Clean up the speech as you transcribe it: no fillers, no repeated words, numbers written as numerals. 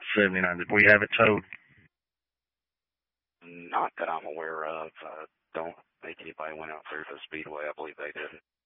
79. Did we have it towed? Not that I'm aware of. I don't think anybody went out through the speedway. I believe they didn't.